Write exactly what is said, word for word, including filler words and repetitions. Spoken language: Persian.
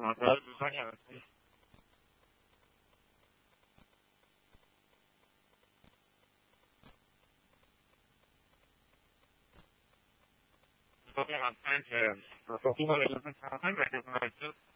مطالب دوستانی هستی طبعا که رسول الله صلی الله علیه و سلم